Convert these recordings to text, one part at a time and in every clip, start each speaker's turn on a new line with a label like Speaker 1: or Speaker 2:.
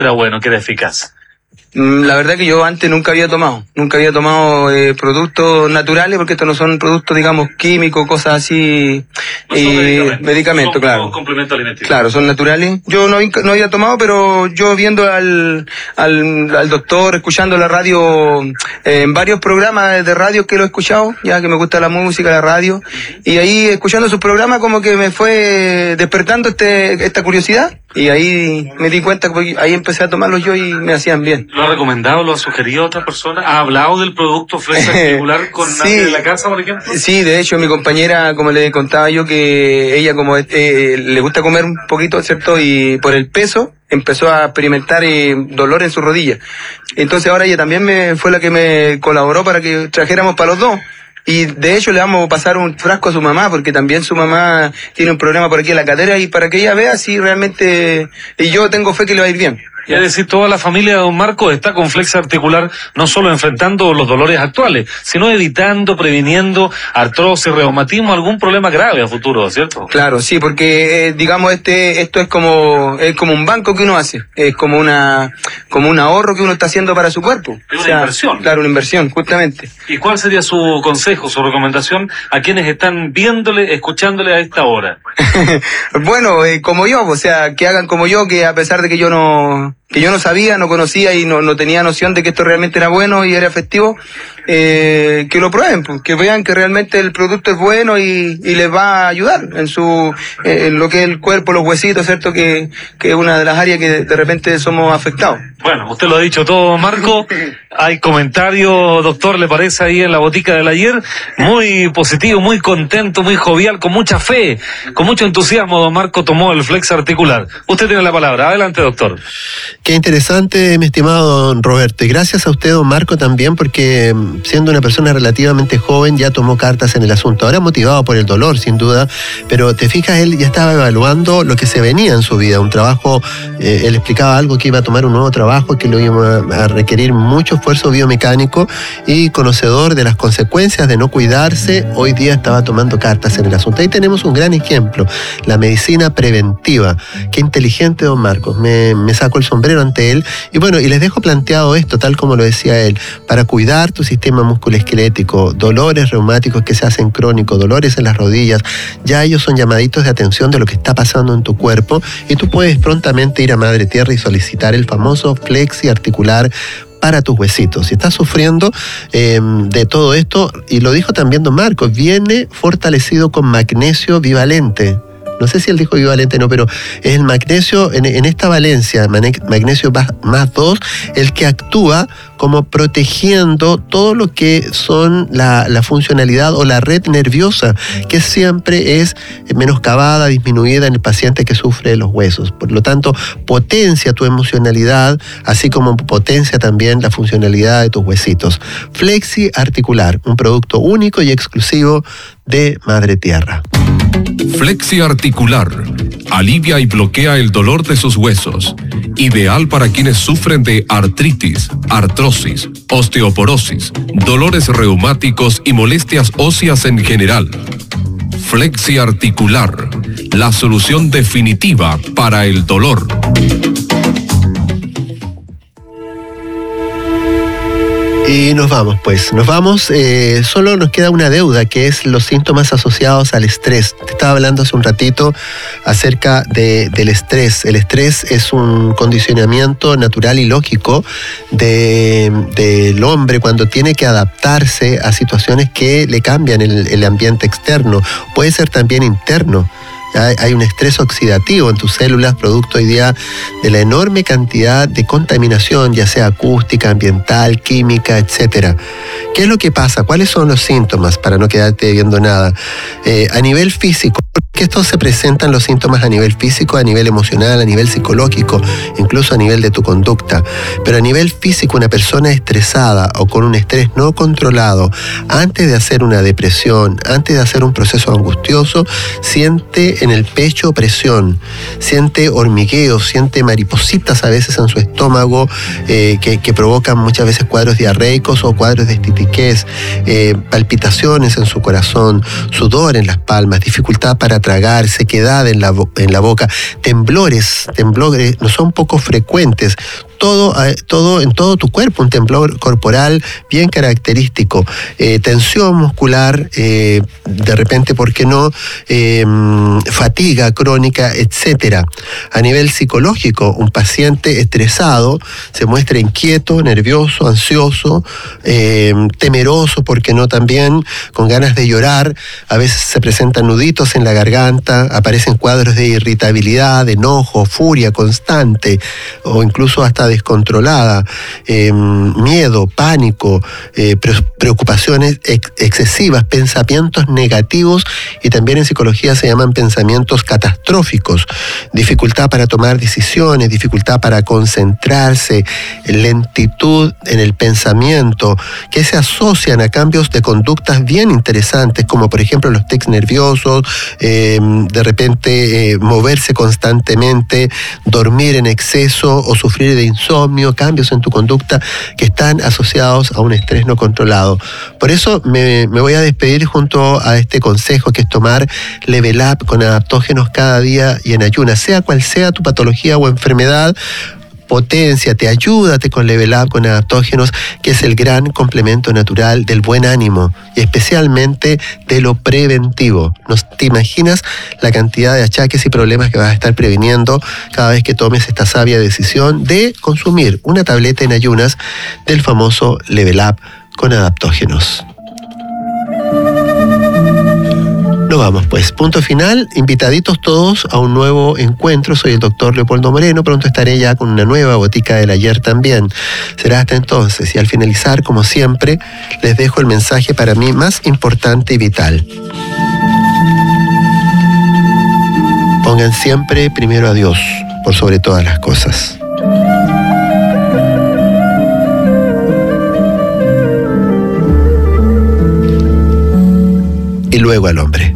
Speaker 1: era bueno, que era eficaz?
Speaker 2: La verdad que yo antes nunca había tomado productos naturales, porque estos no son productos, digamos, químicos, cosas así,
Speaker 1: No son
Speaker 2: medicamentos,
Speaker 1: son
Speaker 2: claro.
Speaker 1: Complementos alimenticios.
Speaker 2: Claro, son naturales. Yo no había tomado, pero yo viendo al doctor, escuchando la radio, en varios programas de radio que lo he escuchado, ya que me gusta la música, la radio, y ahí escuchando sus programas como que me fue despertando esta curiosidad, y ahí me di cuenta que ahí empecé a tomarlos yo y me hacían bien.
Speaker 1: ¿Lo ha recomendado, lo ha sugerido a otra persona? ¿Ha hablado del producto Flex Articular con nadie de la casa, por ejemplo?
Speaker 2: Sí, de hecho mi compañera, como le contaba yo, que ella como le gusta comer un poquito, ¿cierto? Y por el peso empezó a experimentar dolor en su rodilla. Entonces ahora ella también fue la que me colaboró para que trajéramos para los dos. Y de hecho le vamos a pasar un frasco a su mamá, porque también su mamá tiene un problema por aquí en la cadera, y para que ella vea si realmente, y yo tengo fe que le va a ir bien.
Speaker 1: Es decir, toda la familia de don Marco está con Flex Articular, no solo enfrentando los dolores actuales, sino evitando, previniendo artrosis, reumatismo, algún problema grave a futuro, ¿cierto?
Speaker 2: Claro, sí, porque digamos esto es como un banco que uno hace, es como un ahorro que uno está haciendo para su cuerpo.
Speaker 1: Es una inversión.
Speaker 2: Claro, una inversión, justamente.
Speaker 1: ¿Y cuál sería su consejo, su recomendación a quienes están viéndole, escuchándole a esta hora?
Speaker 2: Bueno, como yo, o sea, que hagan como yo, que a pesar de que yo no sabía, no conocía y no tenía noción de que esto realmente era bueno y era efectivo, que lo prueben, pues, que vean que realmente el producto es bueno y les va a ayudar en lo que es el cuerpo, los huesitos, ¿cierto? Que es una de las áreas que de repente somos afectados.
Speaker 1: Bueno, usted lo ha dicho todo, Marco. Hay comentario, doctor, ¿le parece ahí en la botica del ayer? Muy positivo, muy contento, muy jovial, con mucha fe, con mucho entusiasmo, don Marco tomó el Flex Articular. Usted tiene la palabra. Adelante, doctor.
Speaker 3: Qué interesante, mi estimado don Roberto. Y gracias a usted, don Marco, también, porque siendo una persona relativamente joven ya tomó cartas en el asunto. Ahora motivado por el dolor, sin duda, pero te fijas, él ya estaba evaluando lo que se venía en su vida. Un trabajo, él explicaba algo, que iba a tomar un nuevo trabajo, que lo iba a requerir mucho esfuerzo biomecánico, y conocedor de las consecuencias de no cuidarse, hoy día estaba tomando cartas en el asunto. Ahí tenemos un gran ejemplo, la medicina preventiva. Qué inteligente, don Marcos. Me saco el sombrero ante él. Y bueno, y les dejo planteado esto, tal como lo decía él, para cuidar tu sistema musculoesquelético, dolores reumáticos que se hacen crónicos, dolores en las rodillas, ya ellos son llamaditos de atención de lo que está pasando en tu cuerpo, y tú puedes prontamente ir a Madre Tierra y solicitar el famoso Flexi Articular para tus huesitos. Si estás sufriendo de todo esto, y lo dijo también don Marcos, viene fortalecido con magnesio bivalente. No sé si él dijo bivalente, no, pero es el magnesio en esta valencia, magnesio más 2, el que actúa como protegiendo todo lo que son la funcionalidad o la red nerviosa, que siempre es menoscabada, disminuida en el paciente que sufre de los huesos. Por lo tanto, potencia tu emocionalidad, así como potencia también la funcionalidad de tus huesitos. Flexi Articular, un producto único y exclusivo de Madre Tierra.
Speaker 4: Flexi Articular alivia y bloquea el dolor de sus huesos. Ideal para quienes sufren de artritis, artrosis, osteoporosis, dolores reumáticos y molestias óseas en general. Flexi Articular, la solución definitiva para el dolor.
Speaker 3: Y nos vamos, solo nos queda una deuda, que es los síntomas asociados al estrés. Te estaba hablando hace un ratito acerca del estrés. El estrés es un condicionamiento natural y lógico del hombre cuando tiene que adaptarse a situaciones que le cambian el ambiente externo. Puede ser también interno. Hay un estrés oxidativo en tus células, producto hoy día de la enorme cantidad de contaminación, ya sea acústica, ambiental, química, etcétera. ¿Qué es lo que pasa? ¿Cuáles son los síntomas? Para no quedarte viendo nada. A nivel físico, porque estos se presentan los síntomas a nivel físico, a nivel emocional, a nivel psicológico, incluso a nivel de tu conducta. Pero a nivel físico, una persona estresada o con un estrés no controlado, antes de hacer una depresión, antes de hacer un proceso angustioso, siente en el pecho presión, siente hormigueo, siente maripositas a veces en su estómago, que provocan muchas veces cuadros diarreicos o cuadros de estitiquez, palpitaciones en su corazón, sudor en las palmas, dificultad para tragar tragar, sequedad en la boca, temblores no son poco frecuentes. Todo en todo tu cuerpo, un temblor corporal bien característico, tensión muscular, de repente, ¿por qué no? Fatiga crónica, etcétera. A nivel psicológico, un paciente estresado se muestra inquieto, nervioso, ansioso, temeroso, ¿por qué no? También con ganas de llorar, a veces se presentan nuditos en la garganta, aparecen cuadros de irritabilidad, de enojo, furia constante, o incluso hasta descontrolada, miedo, pánico, preocupaciones excesivas, pensamientos negativos, y también en psicología se llaman pensamientos catastróficos, dificultad para tomar decisiones, dificultad para concentrarse, lentitud en el pensamiento, que se asocian a cambios de conductas bien interesantes, como por ejemplo los tics nerviosos, de repente moverse constantemente, dormir en exceso o sufrir de insomnio, cambios en tu conducta que están asociados a un estrés no controlado. Por eso me voy a despedir junto a este consejo, que es tomar Level Up con adaptógenos cada día y en ayunas, sea cual sea tu patología o enfermedad. Potenciate, ayúdate con Level Up, con adaptógenos, que es el gran complemento natural del buen ánimo y especialmente de lo preventivo. ¿No te imaginas la cantidad de achaques y problemas que vas a estar previniendo cada vez que tomes esta sabia decisión de consumir una tableta en ayunas del famoso Level Up con adaptógenos? Nos vamos pues, punto final, invitaditos todos a un nuevo encuentro. Soy el doctor Leopoldo Moreno, pronto estaré ya con una nueva botica del ayer también. Será hasta entonces, y al finalizar, como siempre, les dejo el mensaje para mí más importante y vital. Pongan siempre primero a Dios, por sobre todas las cosas. Y luego al hombre.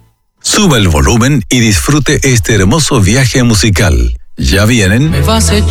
Speaker 5: Suba el volumen y disfrute este hermoso viaje musical. Ya vienen